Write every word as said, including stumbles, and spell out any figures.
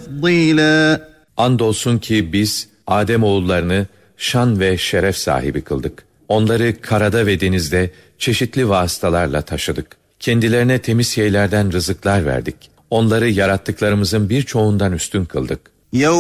تَفْضِيلًا. Andolsun ki biz Adem oğullarını şan ve şeref sahibi kıldık. Onları karada ve denizde çeşitli vasıtalarla taşıdık. Kendilerine temiz şeylerden rızıklar verdik. Onları yarattıklarımızın birçoğundan üstün kıldık.